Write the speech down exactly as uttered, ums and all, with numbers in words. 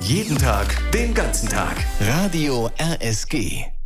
Jeden Tag, den ganzen Tag. Radio R S G.